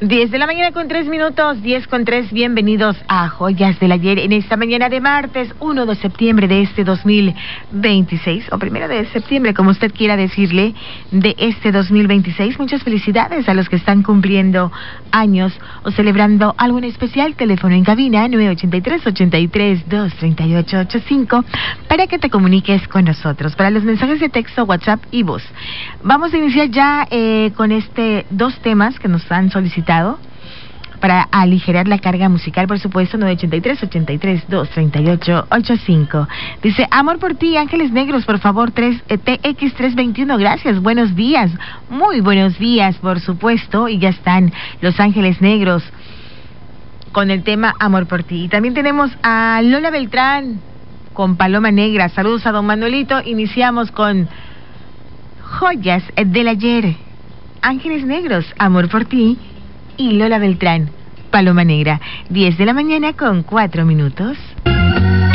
10 de la mañana con 3 minutos, 10 con 3, bienvenidos a Joyas del Ayer en esta mañana de martes 1 de septiembre de este 2026, o 1 de septiembre, como usted quiera decirle, de este 2026. Muchas felicidades a los que están cumpliendo años o celebrando algo en especial. Teléfono en cabina 983-83-23885 para que te comuniques con nosotros, para los mensajes de texto, WhatsApp y voz. Vamos a iniciar ya con dos temas que nos han solicitado para aligerar la carga musical, por supuesto. 983-83-23885. Dice: amor por ti, Ángeles Negros, por favor, TX321, gracias, buenos días, muy buenos días, por supuesto, y ya están los Ángeles Negros con el tema Amor por ti. Y también tenemos a Lola Beltrán con Paloma Negra. Saludos a don Manuelito. Iniciamos con Joyas del Ayer, Ángeles Negros, Amor por ti, y Lola Beltrán, Paloma Negra. 10 de la mañana con 4 minutos.